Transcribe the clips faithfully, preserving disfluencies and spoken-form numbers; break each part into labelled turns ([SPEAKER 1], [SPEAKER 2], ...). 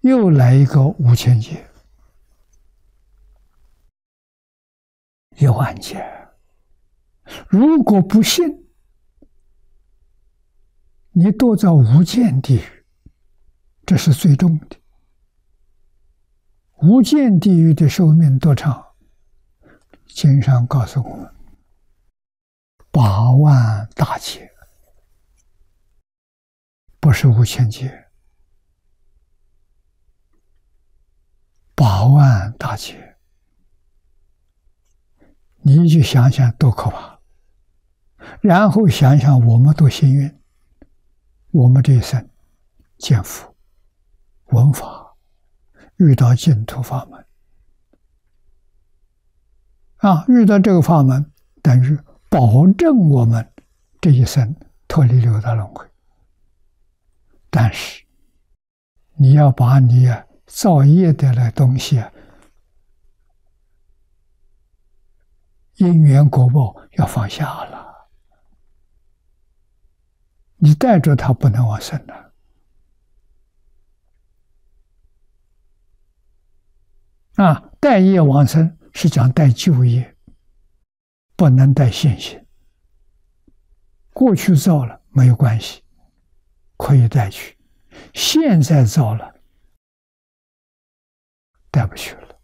[SPEAKER 1] 又来一个无间劫，一万劫。如果不信，你堕到无间地狱，这是最重的。无间地狱的寿命多长？经上告诉我们，八万大劫，不是无千劫，八万大劫。你去想想多可怕！然后想想我们多幸运，我们这一生见佛闻法，遇到净土法门啊，遇到这个法门，等于保证我们这一生脱离六道轮回。但是你要把你啊造业的那东西啊，因缘果报要放下了。你带着它不能往生了啊！带业往生是讲带旧业，不能带现行。过去造了没有关系，可以带去；现在造了，带不去了。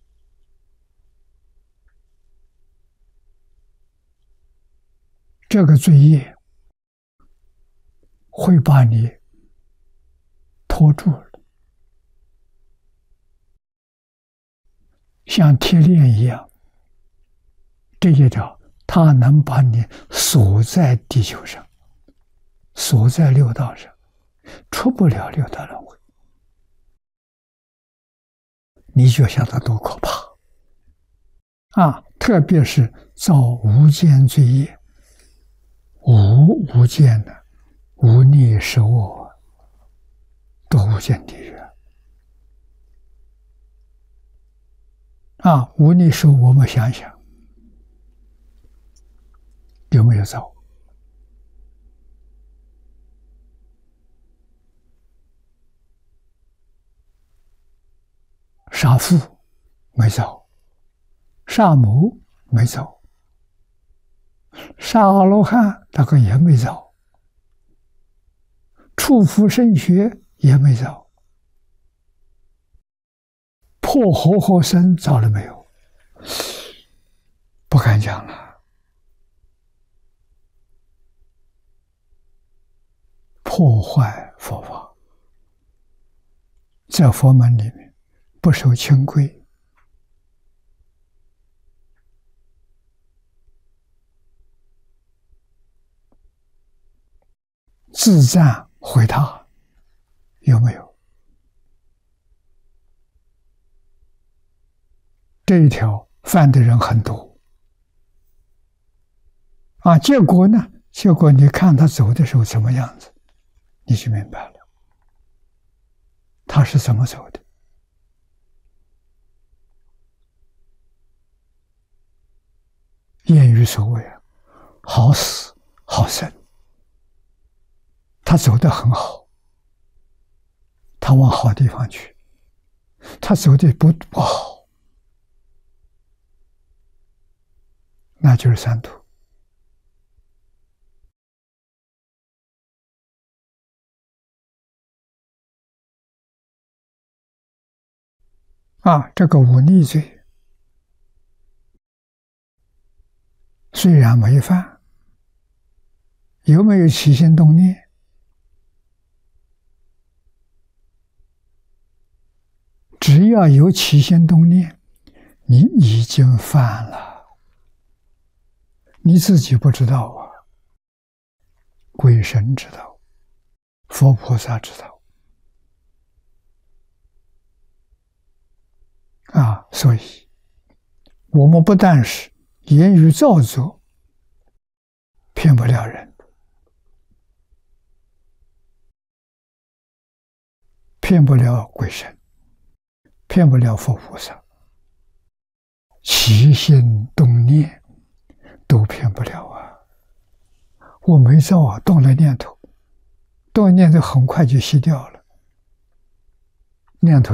[SPEAKER 1] 这个罪业会把你拖住了，像铁链一样，这一条它能把你锁在地球上，锁在六道上，出不了六道轮回。你就晓得多可怕啊！特别是造无间罪业，无无间的无逆十恶，多无间地狱啊！无逆十恶，我们想想有没有造？杀父没造，杀母没造，杀阿罗汉大概也没造，触夫生学也没造，破活活生造了没有？不敢讲了。破坏佛法，在佛门里面不守清规，自赞毁他，有没有？这一条犯的人很多啊，结果呢？结果你看他走的时候什么样子，你就明白了，他是怎么走的。谚语所谓啊，好死好生。他走得很好，他往好地方去；他走的不不好，那就是三途。啊，这个忤逆罪虽然没犯，有没有起心动念？只要有起心动念，你已经犯了，你自己不知道啊，鬼神知道，佛菩萨知道啊，所以我们不但是言语造作骗不了人，骗不了鬼神，骗不了佛菩萨，起心动念都骗不了啊！我没造啊，动了念头，动了念头很快就熄掉了， 念头